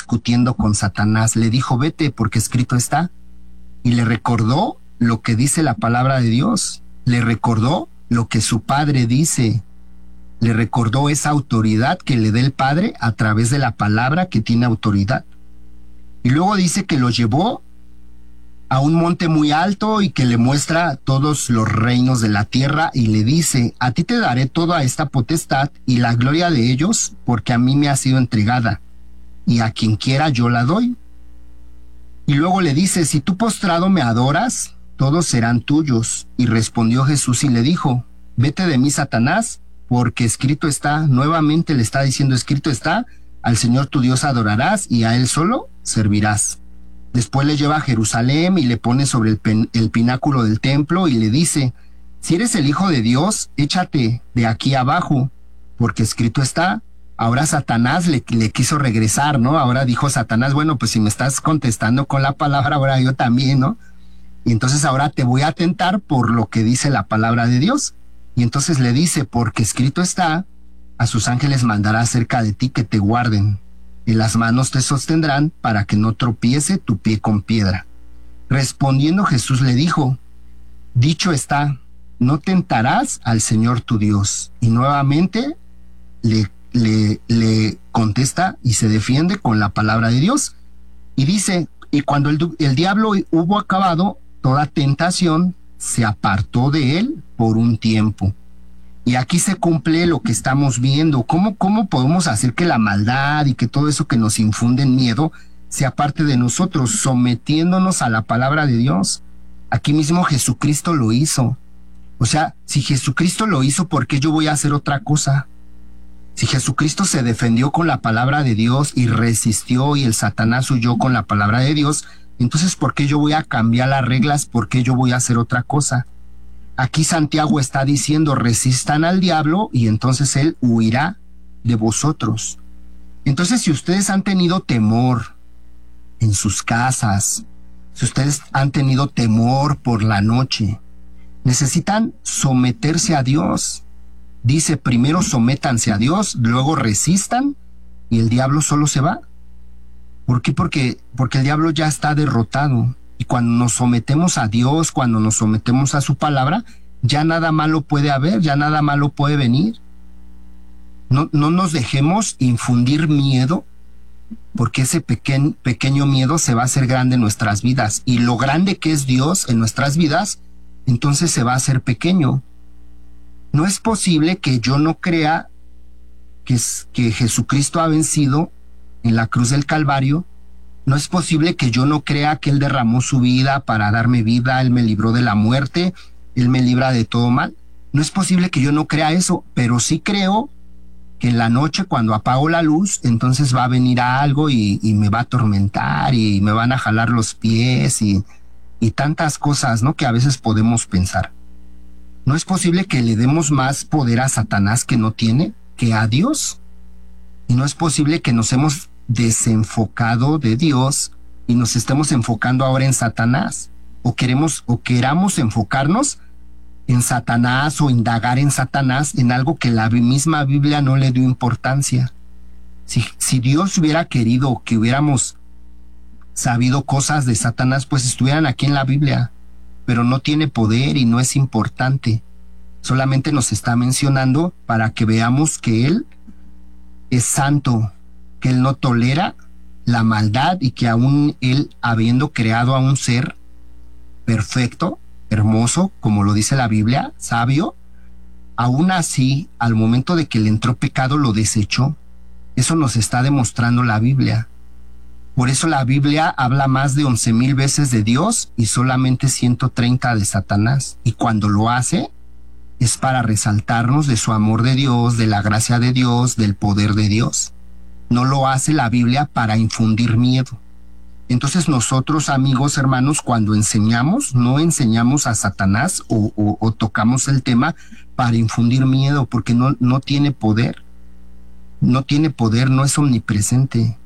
discutiendo con Satanás. Le dijo, vete porque escrito está. Y le recordó lo que dice la palabra de Dios. Le recordó lo que su padre dice. Le recordó esa autoridad que le da el Padre a través de la palabra que tiene autoridad. Y luego dice que lo llevó a un monte muy alto y que le muestra todos los reinos de la tierra y le dice, a ti te daré toda esta potestad y la gloria de ellos, porque a mí me ha sido entregada, y a quien quiera yo la doy. Y luego le dice, si tú postrado me adoras, todos serán tuyos. Y respondió Jesús y le dijo, vete de mí, Satanás, porque escrito está, nuevamente le está diciendo, escrito está, al Señor tu Dios adorarás y a Él solo servirás. Después le lleva a Jerusalén y le pone sobre el pináculo del templo y le dice, si eres el Hijo de Dios, échate de aquí abajo, porque escrito está. Ahora Satanás le quiso regresar, ¿no? Ahora dijo Satanás, bueno, pues si me estás contestando con la palabra, ahora yo también, ¿no? Y entonces ahora te voy a tentar por lo que dice la palabra de Dios. Y entonces le dice, porque escrito está, a sus ángeles mandará cerca de ti que te guarden. En las manos te sostendrán para que no tropiece tu pie con piedra. Respondiendo Jesús le dijo, dicho está, no tentarás al Señor tu Dios. Y nuevamente le contesta y se defiende con la palabra de Dios. Y dice, y cuando el diablo hubo acabado toda tentación, se apartó de él por un tiempo. Y aquí se cumple lo que estamos viendo. ¿Cómo podemos hacer que la maldad y que todo eso que nos infunde miedo se aparte de nosotros? Sometiéndonos a la palabra de Dios. Aquí mismo Jesucristo lo hizo. O sea, si Jesucristo lo hizo, ¿por qué yo voy a hacer otra cosa? Si Jesucristo se defendió con la palabra de Dios y resistió y el Satanás huyó con la palabra de Dios, entonces ¿por qué yo voy a cambiar las reglas? ¿Por qué yo voy a hacer otra cosa? Aquí Santiago está diciendo, resistan al diablo y entonces él huirá de vosotros. Entonces, si ustedes han tenido temor en sus casas, si ustedes han tenido temor por la noche, necesitan someterse a Dios. Dice, primero sométanse a Dios, luego resistan y el diablo solo se va. ¿Por qué? Porque el diablo ya está derrotado. Y cuando nos sometemos a Dios, cuando nos sometemos a su palabra, ya nada malo puede haber, ya nada malo puede venir. No nos dejemos infundir miedo, porque ese pequeño miedo se va a hacer grande en nuestras vidas. Y lo grande que es Dios en nuestras vidas, entonces se va a hacer pequeño. No es posible que yo no crea que Jesucristo ha vencido en la cruz del Calvario. No es posible que yo no crea que Él derramó su vida para darme vida, Él me libró de la muerte, Él me libra de todo mal. No es posible que yo no crea eso, pero sí creo que en la noche cuando apago la luz, entonces va a venir algo y me va a atormentar y me van a jalar los pies y tantas cosas, ¿no? Que a veces podemos pensar. No es posible que le demos más poder a Satanás que no tiene que a Dios. Y no es posible que nos hemos desenfocado de Dios y nos estemos enfocando ahora en Satanás, o queramos enfocarnos en Satanás o indagar en Satanás en algo que la misma Biblia no le dio importancia. Si Dios hubiera querido que hubiéramos sabido cosas de Satanás, pues estuvieran aquí en la Biblia, pero no tiene poder y no es importante. Solamente nos está mencionando para que veamos que Él es santo, que Él no tolera la maldad y que aún Él, habiendo creado a un ser perfecto, hermoso, como lo dice la Biblia, sabio, aún así, al momento de que le entró pecado, lo desechó. Eso nos está demostrando la Biblia. Por eso la Biblia habla más de 11,000 veces de Dios y solamente 130 de Satanás. Y cuando lo hace, es para resaltarnos de su amor de Dios, de la gracia de Dios, del poder de Dios. No lo hace la Biblia para infundir miedo. Entonces nosotros, amigos, hermanos, cuando enseñamos, no enseñamos a Satanás o tocamos el tema para infundir miedo, porque no tiene poder. No tiene poder, no es omnipresente.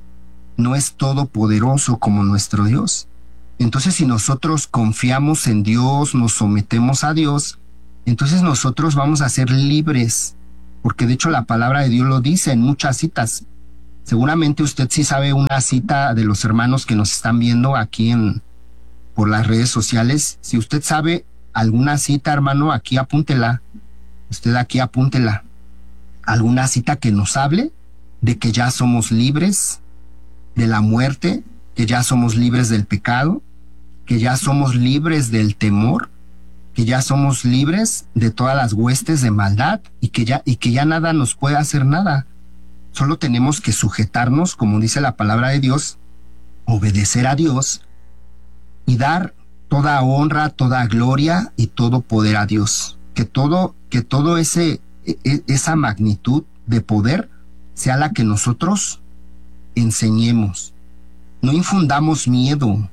No es todopoderoso como nuestro Dios. Entonces, si nosotros confiamos en Dios, nos sometemos a Dios, entonces nosotros vamos a ser libres, porque de hecho la palabra de Dios lo dice en muchas citas. Seguramente usted sí sabe una cita de los hermanos que nos están viendo aquí por las redes sociales. Si usted sabe alguna cita, hermano, aquí apúntela. Usted aquí apúntela. Alguna cita que nos hable de que ya somos libres de la muerte, que ya somos libres del pecado, que ya somos libres del temor, que ya somos libres de todas las huestes de maldad y que ya nada nos puede hacer nada. Solo tenemos que sujetarnos, como dice la palabra de Dios, obedecer a Dios y dar toda honra, toda gloria y todo poder a Dios. Que todo esa magnitud de poder sea la que nosotros enseñemos. No infundamos miedo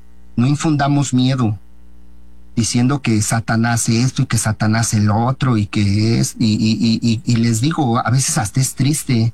diciendo que Satanás esto y que Satanás el otro y que es, y les digo, a veces hasta es triste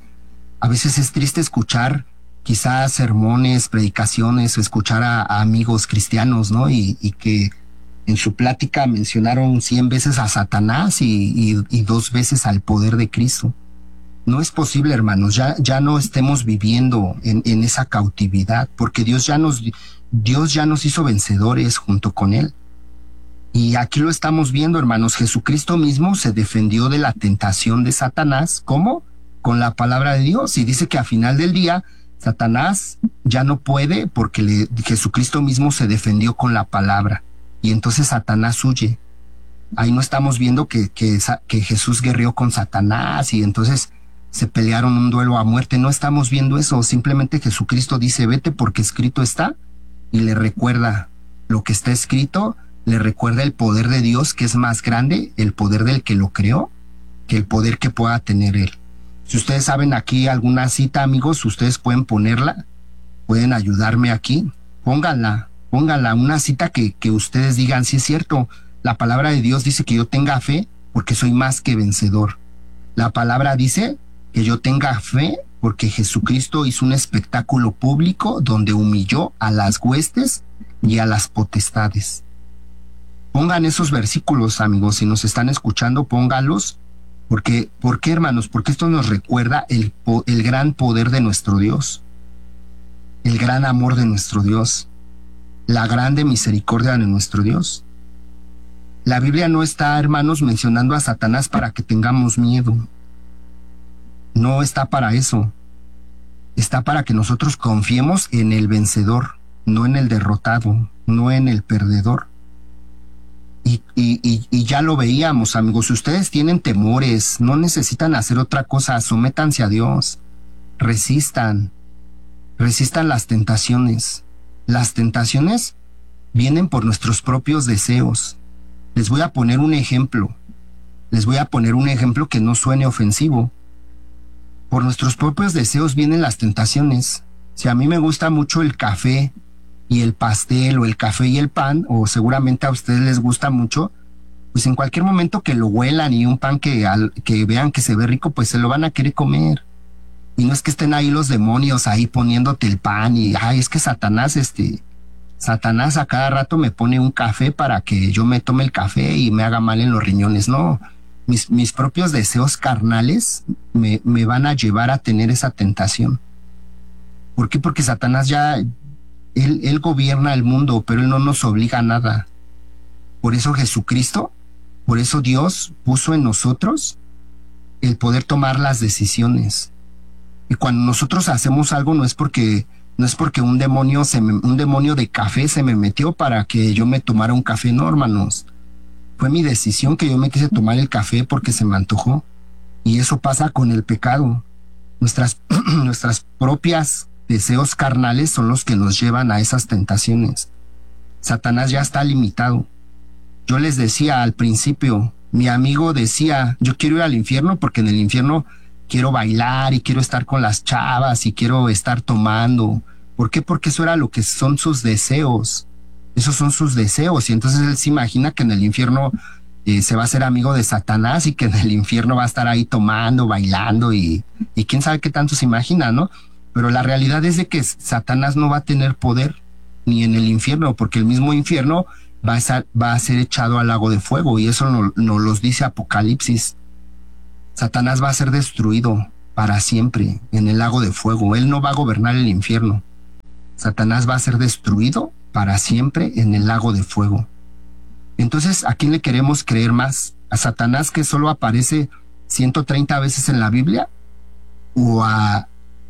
escuchar quizás sermones, predicaciones o escuchar a amigos cristianos, ¿no? Y que en su plática mencionaron 100 veces a Satanás y 2 veces al poder de Cristo. No es posible, hermanos, ya no estemos viviendo en esa cautividad, porque Dios ya nos hizo vencedores junto con Él. Y aquí lo estamos viendo, hermanos. Jesucristo mismo se defendió de la tentación de Satanás. ¿Cómo? Con la palabra de Dios. Y dice que a final del día, Satanás ya no puede porque Jesucristo mismo se defendió con la palabra. Y entonces Satanás huye. Ahí no estamos viendo que Jesús guerreó con Satanás y entonces se pelearon un duelo a muerte. No estamos viendo eso. Simplemente Jesucristo dice, vete porque escrito está, y le recuerda lo que está escrito, le recuerda el poder de Dios, que es más grande el poder del que lo creó que el poder que pueda tener Él. Si ustedes saben aquí alguna cita, amigos, ustedes pueden ponerla, pueden ayudarme aquí. Pónganla, una cita que ustedes digan, sí es cierto, la palabra de Dios dice que yo tenga fe porque soy más que vencedor. La palabra dice que yo tenga fe porque Jesucristo hizo un espectáculo público donde humilló a las huestes y a las potestades. Pongan esos versículos, amigos, si nos están escuchando, póngalos. ¿Por qué, hermanos? Porque esto nos recuerda el gran poder de nuestro Dios, el gran amor de nuestro Dios, la grande misericordia de nuestro Dios. La Biblia no está, hermanos, mencionando a Satanás para que tengamos miedo. No está para eso. Está para que nosotros confiemos en el vencedor, no en el derrotado, no en el perdedor. Y ya lo veíamos, amigos. Si ustedes tienen temores, no necesitan hacer otra cosa, sométanse a Dios. Resistan las tentaciones. Las tentaciones vienen por nuestros propios deseos. Les voy a poner un ejemplo que no suene ofensivo. Por nuestros propios deseos vienen las tentaciones. Si a mí me gusta mucho el café y el pastel, o el café y el pan, o seguramente a ustedes les gusta mucho, pues en cualquier momento que lo huelan y un pan que vean que se ve rico, pues se lo van a querer comer. Y no es que estén ahí los demonios ahí poniéndote el pan y, es que Satanás a cada rato me pone un café para que yo me tome el café y me haga mal en los riñones. No, mis propios deseos carnales me van a llevar a tener esa tentación. ¿Por qué? Porque Satanás él gobierna el mundo, pero Él no nos obliga a nada. Por eso Dios puso en nosotros el poder tomar las decisiones. Y cuando nosotros hacemos algo no es porque un demonio de café se me metió para que yo me tomara un café, no, hermanos. Fue mi decisión que yo me quise tomar el café porque se me antojó. Y eso pasa con el pecado. Nuestras propias deseos carnales son los que nos llevan a esas tentaciones. Satanás ya está limitado. Yo les decía al principio, mi amigo decía, yo quiero ir al infierno porque en el infierno quiero bailar y quiero estar con las chavas y quiero estar tomando. ¿Por qué? Porque eso era lo que son sus deseos. Esos son sus deseos. Y entonces él se imagina que en el infierno se va a hacer amigo de Satanás y que en el infierno va a estar ahí tomando, bailando y quién sabe qué tanto se imagina, ¿no? Pero la realidad es de que Satanás no va a tener poder ni en el infierno, porque el mismo infierno va a ser echado al lago de fuego, y eso nos los dice Apocalipsis. Satanás va a ser destruido. para siempre en el lago de fuego. Él no va a gobernar el infierno. Satanás va a ser destruido para siempre en el lago de fuego. Entonces, ¿a quién le queremos creer más? ¿A Satanás, que solo aparece 130 veces en la Biblia? ¿O a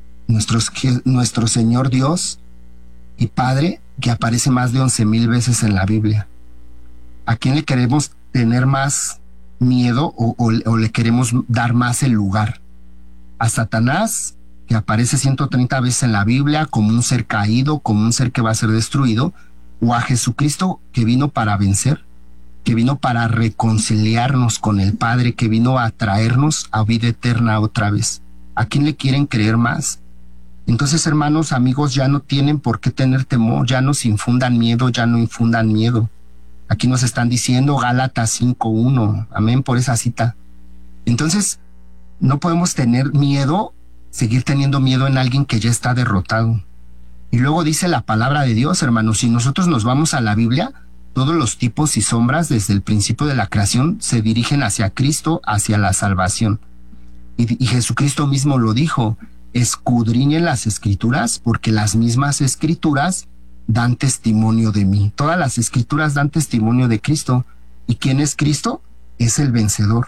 nuestro Señor Dios y Padre, que aparece más de 11,000 veces en la Biblia? ¿A quién le queremos tener más miedo o le queremos dar más el lugar? ¿A Satanás, que aparece 130 veces en la Biblia como un ser caído, como un ser que va a ser destruido? ¿O a Jesucristo, que vino para vencer, que vino para reconciliarnos con el Padre, que vino a traernos a vida eterna otra vez? ¿A quién le quieren creer más? Entonces, hermanos, amigos, ya no tienen por qué tener temor, ya no se infundan miedo, ya no infundan miedo. Aquí nos están diciendo Gálatas 5:1, amén, por esa cita. Entonces, no podemos tener miedo, seguir teniendo miedo en alguien que ya está derrotado. Y luego dice la palabra de Dios, hermanos, si nosotros nos vamos a la Biblia, todos los tipos y sombras desde el principio de la creación se dirigen hacia Cristo, hacia la salvación. Y Jesucristo mismo lo dijo: escudriñen las Escrituras, porque las mismas Escrituras dan testimonio de mí. Todas las Escrituras dan testimonio de Cristo. ¿Y quién es Cristo? Es el vencedor.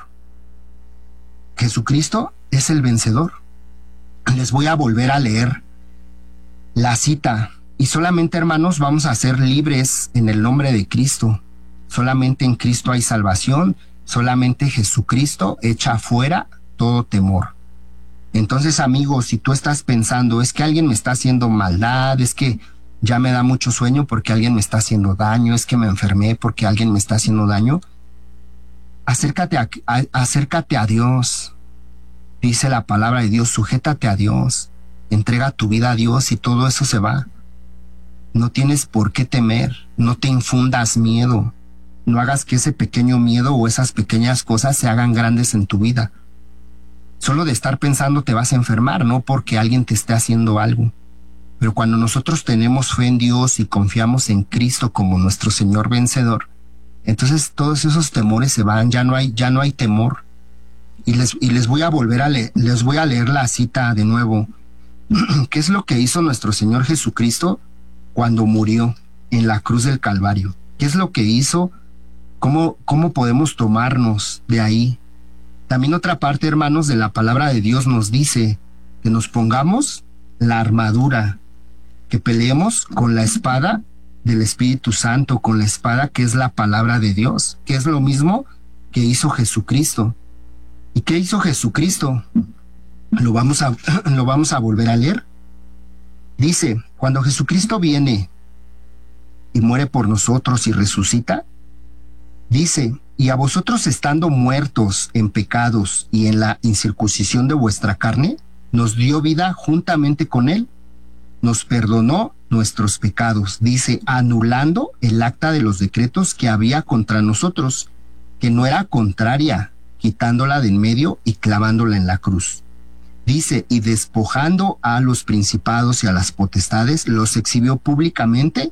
Jesucristo es el vencedor. Les voy a volver a leer la cita. Y solamente, hermanos, vamos a ser libres en el nombre de Cristo. Solamente en Cristo hay salvación. Solamente Jesucristo echa fuera todo temor. Entonces, amigos, si tú estás pensando, es que alguien me está haciendo maldad, es que ya me da mucho sueño porque alguien me está haciendo daño, es que me enfermé porque alguien me está haciendo daño, acércate a Dios. Dice la palabra de Dios: sujétate a Dios, entrega tu vida a Dios y todo eso se va. No tienes por qué temer, no te infundas miedo, no hagas que ese pequeño miedo o esas pequeñas cosas se hagan grandes en tu vida. Solo de estar pensando te vas a enfermar, no porque alguien te esté haciendo algo. Pero cuando nosotros tenemos fe en Dios y confiamos en Cristo como nuestro Señor vencedor, entonces todos esos temores se van, ya no hay temor. Y les voy a les voy a leer la cita de nuevo. ¿Qué es lo que hizo nuestro Señor Jesucristo cuando murió en la cruz del Calvario? ¿Qué es lo que hizo? ¿Cómo podemos tomarnos de ahí? También otra parte, hermanos, de la palabra de Dios nos dice que nos pongamos la armadura, que peleemos con la espada del Espíritu Santo, con la espada que es la palabra de Dios, que es lo mismo que hizo Jesucristo. ¿Y qué hizo Jesucristo? Lo vamos a volver a leer. Dice: cuando Jesucristo viene y muere por nosotros y resucita, dice: y a vosotros, estando muertos en pecados y en la incircuncisión de vuestra carne, nos dio vida juntamente con él, nos perdonó nuestros pecados, dice, anulando el acta de los decretos que había contra nosotros, que no era contraria, quitándola de en medio y clavándola en la cruz. Dice: y despojando a los principados y a las potestades, los exhibió públicamente,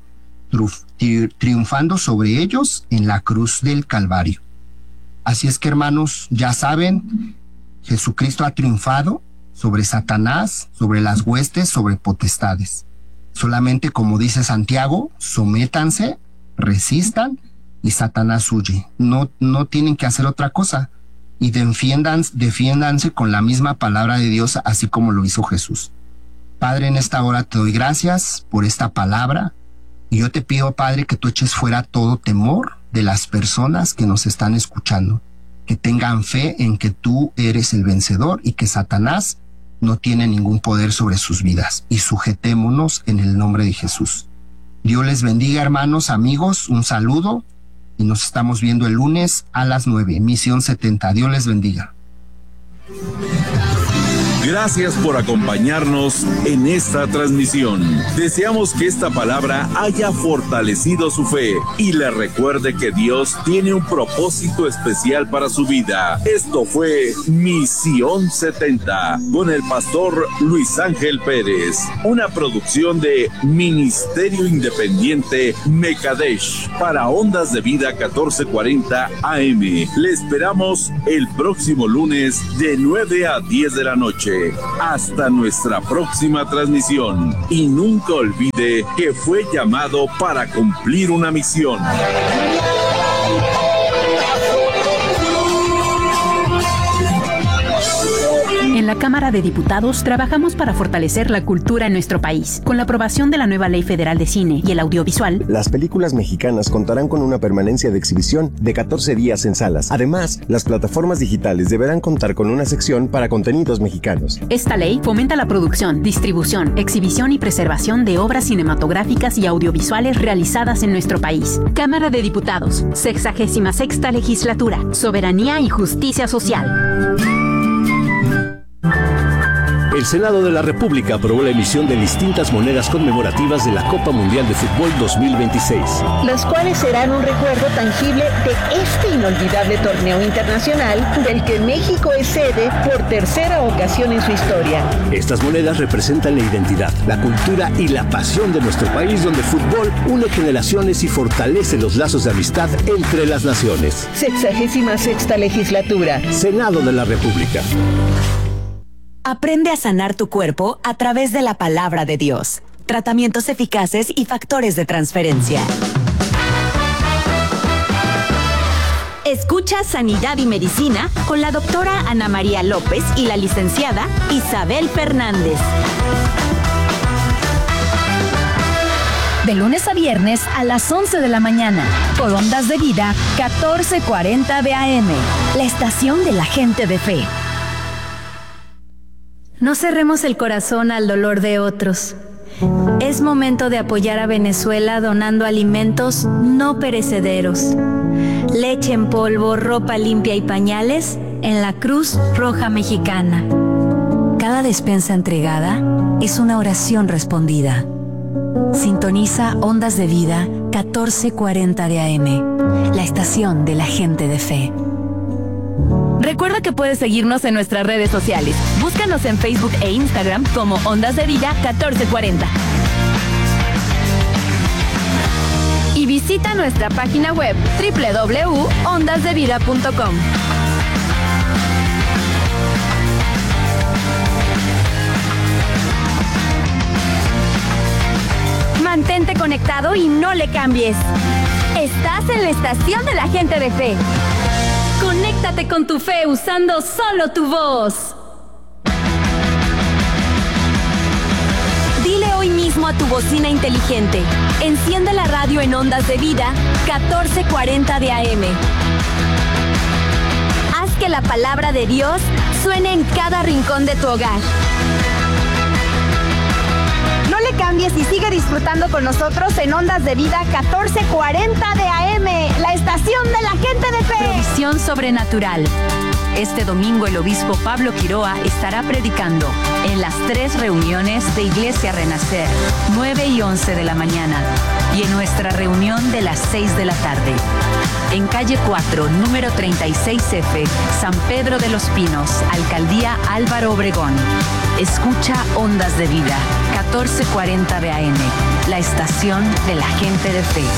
triunfando sobre ellos en la cruz del Calvario. Así es que, hermanos, ya saben, Jesucristo ha triunfado sobre Satanás, sobre las huestes, sobre potestades. Solamente, como dice Santiago, sométanse, resistan y Satanás huye. No tienen que hacer otra cosa. Y defiéndanse con la misma palabra de Dios, así como lo hizo Jesús. Padre, en esta hora te doy gracias por esta palabra. Y yo te pido, Padre, que tú eches fuera todo temor de las personas que nos están escuchando, que tengan fe en que tú eres el vencedor y que Satanás no tiene ningún poder sobre sus vidas. Y sujetémonos en el nombre de Jesús. Dios les bendiga, hermanos, amigos, un saludo y nos estamos viendo el lunes a las 9, Misión 70. Dios les bendiga. Gracias por acompañarnos en esta transmisión. Deseamos que esta palabra haya fortalecido su fe y le recuerde que Dios tiene un propósito especial para su vida. Esto fue Misión 70 con el pastor Luis Ángel Pérez, una producción de Ministerio Independiente Mekadesh para Ondas de Vida 1440 AM. Le esperamos el próximo lunes de 9 a 10 de la noche. cuídese. Hasta nuestra próxima transmisión. Y nunca olvide que fue llamado para cumplir una misión. En la Cámara de Diputados trabajamos para fortalecer la cultura en nuestro país. Con la aprobación de la nueva Ley Federal de Cine y el Audiovisual, las películas mexicanas contarán con una permanencia de exhibición de 14 días en salas. Además, las plataformas digitales deberán contar con una sección para contenidos mexicanos. Esta ley fomenta la producción, distribución, exhibición y preservación de obras cinematográficas y audiovisuales realizadas en nuestro país. Cámara de Diputados, 66ª Legislatura, Soberanía y Justicia Social. El Senado de la República aprobó la emisión de distintas monedas conmemorativas de la Copa Mundial de Fútbol 2026. Las cuales serán un recuerdo tangible de este inolvidable torneo internacional del que México es sede por tercera ocasión en su historia. Estas monedas representan la identidad, la cultura y la pasión de nuestro país, donde el fútbol une generaciones y fortalece los lazos de amistad entre las naciones. 66ª Legislatura. Senado de la República. Aprende a sanar tu cuerpo a través de la palabra de Dios. Tratamientos eficaces y factores de transferencia. Escucha Sanidad y Medicina con la doctora Ana María López y la licenciada Isabel Fernández. De lunes a viernes a las 11 de la mañana, por Ondas de Vida 1440 de AM, la estación de la gente de fe. No cerremos el corazón al dolor de otros. Es momento de apoyar a Venezuela donando alimentos no perecederos. Leche en polvo, ropa limpia y pañales en la Cruz Roja Mexicana. Cada despensa entregada es una oración respondida. Sintoniza Ondas de Vida 1440 de AM, la estación de la gente de fe. Recuerda que puedes seguirnos en nuestras redes sociales. Búscanos en Facebook e Instagram como Ondas de Vida 1440. Y visita nuestra página web www.ondasdevida.com. Mantente conectado y no le cambies. Estás en la estación de la gente de fe. Conéctate con tu fe usando solo tu voz. Dile hoy mismo a tu bocina inteligente: enciende la radio en Ondas de Vida 1440 de AM. Haz que la palabra de Dios suene en cada rincón de tu hogar. No le cambies y sigue disfrutando con nosotros en Ondas de Vida 1440 de AM, la estación de la gente de fe. Provisión sobrenatural. Este domingo el obispo Pablo Quiroa estará predicando en las 3 reuniones de Iglesia Renacer, 9 y 11 de la mañana, y en nuestra reunión de las 6 de la tarde. En calle 4, número 36F, San Pedro de los Pinos, Alcaldía Álvaro Obregón. Escucha Ondas de Vida 1440 de AM, la estación de la gente de fe.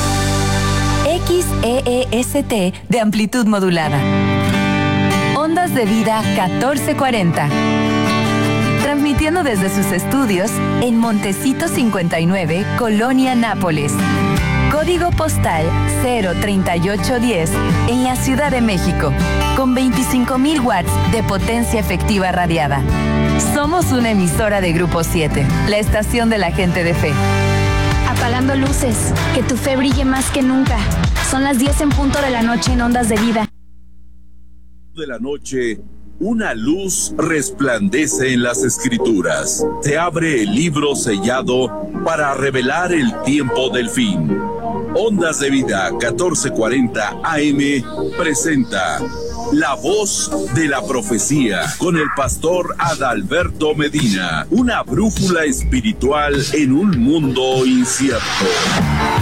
XEEST de amplitud modulada. Ondas de Vida 1440. Transmitiendo desde sus estudios en Montecito 59, Colonia Nápoles. Código postal 03810 en la Ciudad de México, con 25,000 watts de potencia efectiva radiada. Somos una emisora de Grupo 7, la estación de la gente de fe. Apagando luces, que tu fe brille más que nunca. Son las 10 en punto de la noche en Ondas de Vida. De la noche, una luz resplandece en las Escrituras. Se abre el libro sellado para revelar el tiempo del fin. Ondas de Vida 1440 AM presenta La Voz de la Profecía con el pastor Adalberto Medina, una brújula espiritual en un mundo incierto.